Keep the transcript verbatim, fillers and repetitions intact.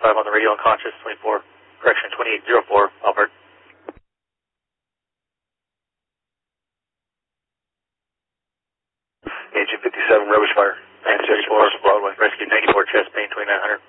five on the radio, unconscious, twenty-four, correction, twenty-eight oh four, Albert. Agent fifty-seven, rubbish fire. nine sixty-four, Broadway. rescue ninety-four, chest pain, twenty-nine hundred.